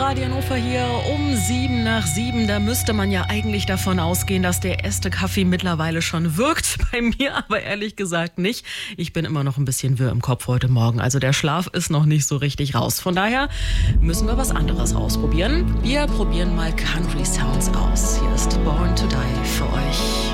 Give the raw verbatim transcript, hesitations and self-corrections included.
Radio Hannover hier um sieben nach sieben. Da müsste man ja eigentlich davon ausgehen, dass der erste Kaffee mittlerweile schon wirkt. Bei mir aber ehrlich gesagt nicht. Ich bin immer noch ein bisschen wirr im Kopf heute Morgen. Also der Schlaf ist noch nicht so richtig raus. Von daher müssen wir was anderes ausprobieren. Wir probieren mal Country Sounds aus. Hier ist Born to Die für euch.